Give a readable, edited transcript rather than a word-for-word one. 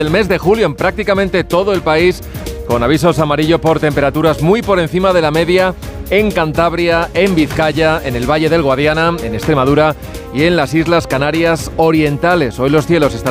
El mes de julio en prácticamente todo el país, con avisos amarillo por temperaturas muy por encima de la media en Cantabria, en Vizcaya, en el Valle del Guadiana, en Extremadura y en las Islas Canarias Orientales. Hoy los cielos estarán